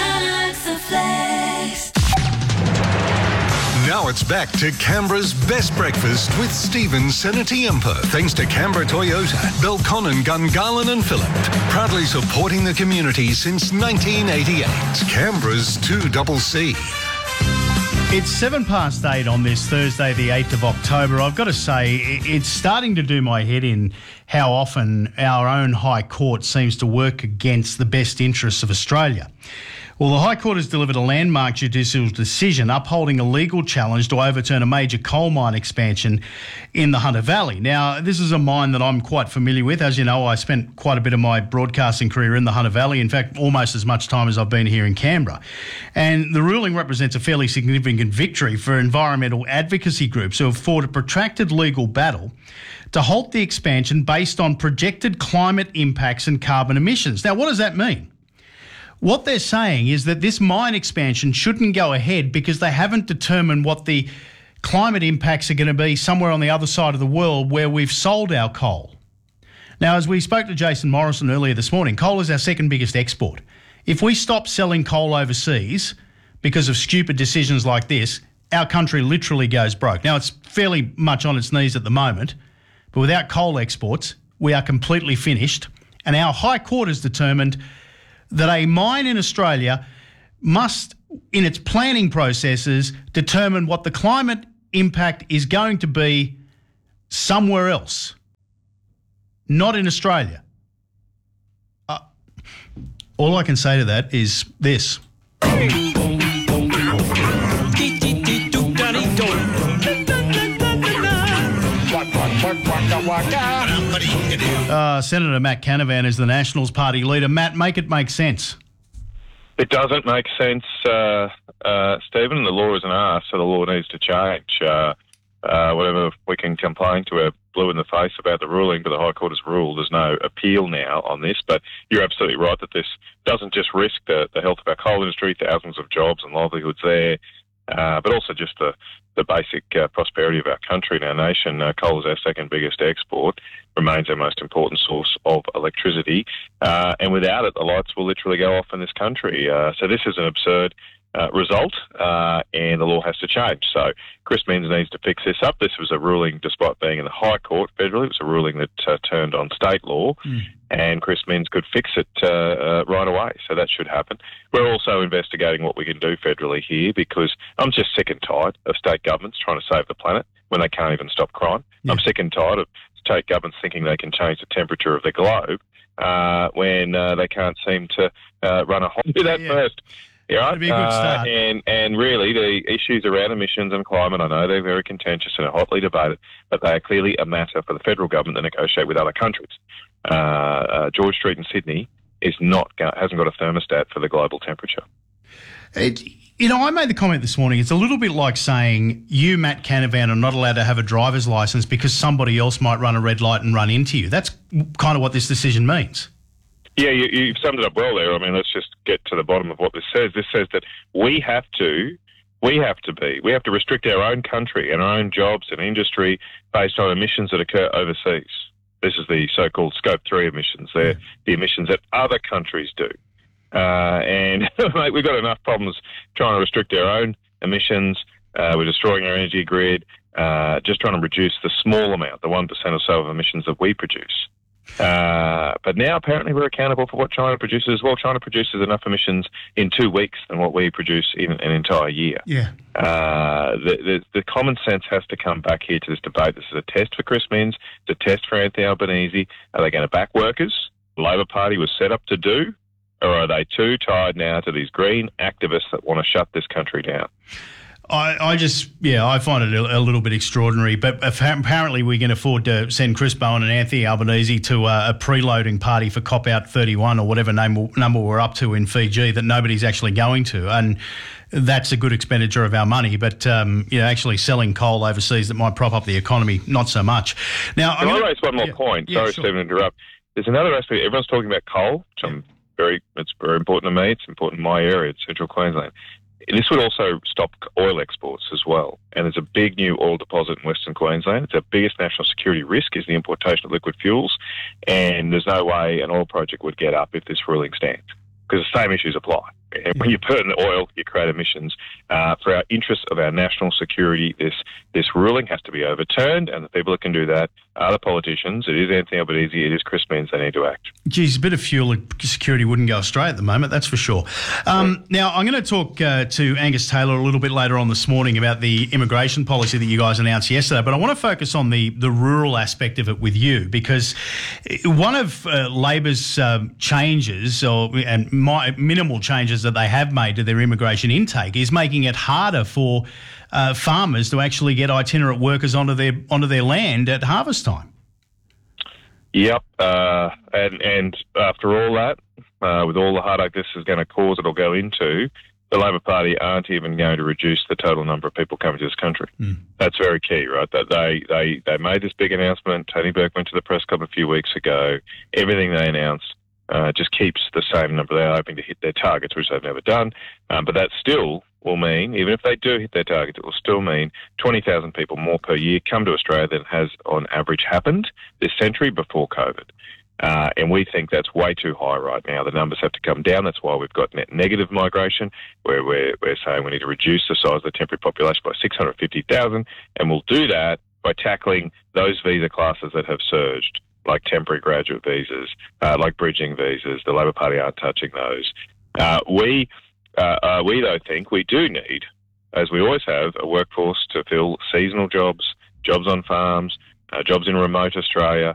Now it's back to Canberra's best breakfast with Stephen Senatiempo. Thanks to Canberra Toyota, Belconnen, Gungahlin and Phillip. Proudly supporting the community since 1988. Canberra's 2CC. It's 8:07 on this Thursday, the 8th of October. I've got to say, it's starting to do my head in how often our own High Court seems to work against the best interests of Australia. Well, the High Court has delivered a landmark judicial decision upholding a legal challenge to overturn a major coal mine expansion in the Hunter Valley. Now, this is a mine that I'm quite familiar with. As you know, I spent quite a bit of my broadcasting career in the Hunter Valley, in fact, almost as much time as I've been here in Canberra. And the ruling represents a fairly significant victory for environmental advocacy groups who have fought a protracted legal battle to halt the expansion based on projected climate impacts and carbon emissions. Now, what does that mean? What they're saying is that this mine expansion shouldn't go ahead because they haven't determined what the climate impacts are going to be somewhere on the other side of the world where we've sold our coal. Now, as we spoke to Jason Morrison earlier this morning, coal is our second biggest export. If we stop selling coal overseas because of stupid decisions like this, our country literally goes broke. Now, it's fairly much on its knees at the moment, but without coal exports, we are completely finished. And our High Court has determined that a mine in Australia must, in its planning processes, determine what the climate impact is going to be somewhere else, not in Australia. All I can say to that is this. Senator Matt Canavan is the Nationals Party leader. Matt, make it make sense. It doesn't make sense, Stephen. The law isn't asked, so the law needs to change. Whatever we can complain to our blue in the face about the ruling, but the High Court has ruled. There's no appeal now on this, but you're absolutely right that this doesn't just risk the health of our coal industry, thousands of jobs and livelihoods there, but also just the basic prosperity of our country and our nation. Coal is our second biggest export, remains our most important source of electricity, and without it, the lights will literally go off in this country. So this is an absurd result, and the law has to change. So Chris Minns needs to fix this up. This was a ruling, despite being in the High Court federally, it was a ruling that turned on state law, and Chris Minns could fix it right away. So that should happen. We're also investigating what we can do federally here, because I'm just sick and tired of state governments trying to save the planet when they can't even stop crime. Yeah. I'm sick and tired of state governments thinking they can change the temperature of the globe when they can't seem to run a hot. Do that first. Yeah, right. That'd be a good start. And really, the issues around emissions and climate, I know they're very contentious and are hotly debated, but they are clearly a matter for the federal government to negotiate with other countries. George Street in Sydney hasn't got a thermostat for the global temperature. I made the comment this morning, it's a little bit like saying you, Matt Canavan, are not allowed to have a driver's licence because somebody else might run a red light and run into you. That's kind of what this decision means. Yeah, you've summed it up well there. I mean, let's just get to the bottom of what this says. This says that we have to restrict our own country and our own jobs and industry based on emissions that occur overseas. This is the so-called Scope 3 emissions. They're the emissions that other countries do. And mate, we've got enough problems trying to restrict our own emissions. We're destroying our energy grid, just trying to reduce the small amount, the 1% or so of emissions that we produce. But now apparently we're accountable for what China produces as well. China produces enough emissions in 2 weeks than what we produce in an entire year. Yeah. The common sense has to come back here to this debate. This is a test for Chris Minns. It's a test for Anthony Albanese. Are they going to back workers? The Labor Party was set up to do. Or are they too tied now to these green activists that want to shut this country down? I find it a little bit extraordinary, but apparently we can afford to send Chris Bowen and Anthony Albanese to a preloading party for Cop Out 31 or whatever number we're up to in Fiji that nobody's actually going to. And that's a good expenditure of our money. But actually selling coal overseas that might prop up the economy, not so much. Now, Can I raise one more point? Sorry, sure. Stephen, to interrupt. There's another aspect. Everyone's talking about coal, which it's very important to me. It's important in my area, it's Central Queensland. This would also stop oil exports as well. And there's a big new oil deposit in Western Queensland. It's our biggest national security risk is the importation of liquid fuels. And there's no way an oil project would get up if this ruling stands, because the same issues apply. And when you burn the oil, you create emissions. For our interests of our national security, this ruling has to be overturned, and the people that can do that are the politicians. It is Anthony Albanese, it is Chris Minns. They need to act. Geez, a bit of fuel security wouldn't go astray at the moment, that's for sure. Now, I'm going to talk to Angus Taylor a little bit later on this morning about the immigration policy that you guys announced yesterday, but I want to focus on the rural aspect of it with you, because one of Labor's changes, and minimal changes that they have made to their immigration intake, is making it harder for farmers to actually get itinerant workers onto their land at harvest time. Yep, and after all that, with all the heartache this is going to cause, it'll go into, the Labor Party aren't even going to reduce the total number of people coming to this country. That's very key, right? That they made this big announcement. Tony Burke went to the press club a few weeks ago. Everything they announced just keeps the same number. They're hoping to hit their targets, which they've never done. But that still will mean, even if they do hit their targets, it will still mean 20,000 people more per year come to Australia than has on average happened this century before COVID. And we think that's way too high right now. The numbers have to come down. That's why we've got net negative migration, where we're saying we need to reduce the size of the temporary population by 650,000. And we'll do that by tackling those visa classes that have surged, like temporary graduate visas, like bridging visas. The Labor Party aren't touching those. We though think we do need, as we always have, a workforce to fill seasonal jobs, jobs on farms, jobs in remote Australia,